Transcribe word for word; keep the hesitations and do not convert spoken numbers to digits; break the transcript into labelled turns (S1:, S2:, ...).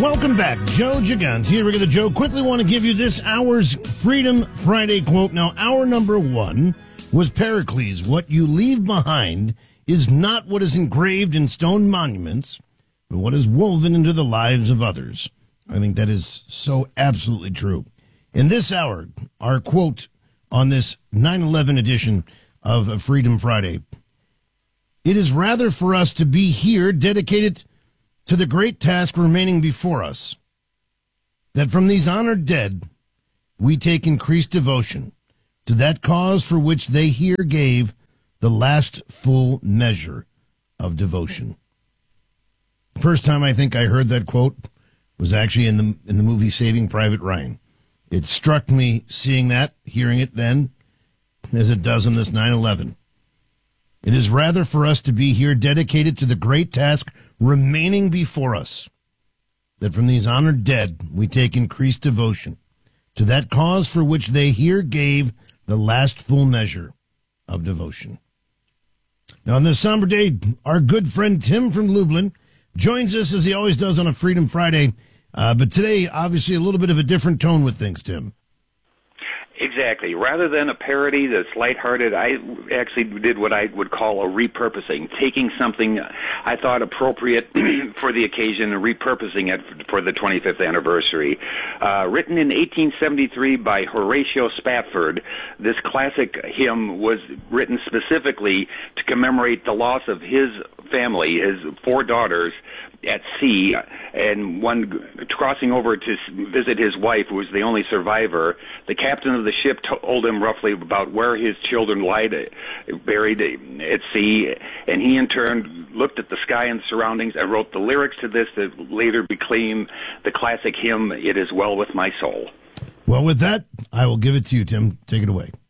S1: Welcome back. Joe Gigant here. Regular Joe. Quickly want to give you this hour's Freedom Friday quote. Now, hour number one was Pericles. What you leave behind is not what is engraved in stone monuments, but what is woven into the lives of others. I think that is so absolutely true. In this hour, our quote on this nine eleven edition of Freedom Friday: it is rather for us to be here dedicated to the great task remaining before us, that from these honored dead we take increased devotion to that cause for which they here gave the last full measure of devotion. First time I think I heard that quote was actually in the in the movie Saving Private Ryan. It struck me seeing that, hearing it then, as it does on this nine eleven. It is rather for us to be here dedicated to the great task remaining before us, that from these honored dead we take increased devotion to that cause for which they here gave the last full measure of devotion. Now, on this somber day, our good friend Tim from Lublin joins us as he always does on a Freedom Friday, uh, but today, obviously, a little bit of a different tone with things, Tim.
S2: Exactly. Rather than a parody that's lighthearted, I actually did what I would call a repurposing, taking something I thought appropriate for the occasion and repurposing it for the twenty-fifth anniversary. Uh, written in eighteen seventy-three by Horatio Spafford, this classic hymn was written specifically to commemorate the loss of his family, his four daughters, at sea, and one crossing over to visit his wife, who was the only survivor. The captain of the ship told him roughly about where his children lied buried at sea, and he in turn looked at the sky and surroundings and wrote the lyrics to this that later became the classic hymn, "It Is Well With My Soul."
S1: Well, with that, I will give it to you, Tim. Take it away.